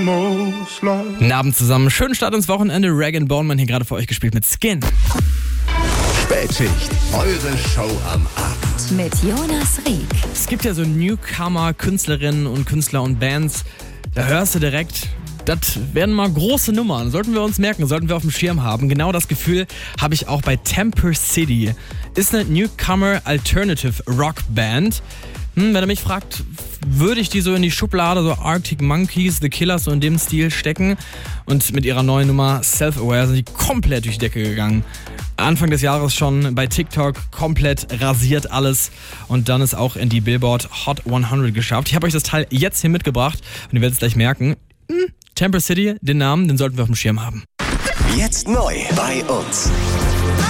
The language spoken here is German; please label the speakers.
Speaker 1: Guten Abend zusammen, schönen Start ins Wochenende. Rag & Bone hier gerade für euch gespielt mit Skin.
Speaker 2: Spätschicht, eure Show am Abend.
Speaker 3: Mit Jonas Rieck.
Speaker 1: Es gibt ja so Newcomer-Künstlerinnen und Künstler und Bands, da hörst du direkt, das werden mal große Nummern. Sollten wir uns merken, sollten wir auf dem Schirm haben. Genau das Gefühl habe ich auch bei Temper City. Ist eine Newcomer Alternative Rock Band. Wenn ihr mich fragt, würde ich die so in die Schublade, so Arctic Monkeys, The Killers, so in dem Stil stecken. Und mit ihrer neuen Nummer Self-Aware sind die komplett durch die Decke gegangen. Anfang des Jahres schon bei TikTok komplett rasiert alles und dann ist auch in die Billboard Hot 100 geschafft. Ich habe euch das Teil jetzt hier mitgebracht und ihr werdet es gleich merken. Temper City, den Namen, den sollten wir auf dem Schirm haben.
Speaker 2: Jetzt neu bei uns.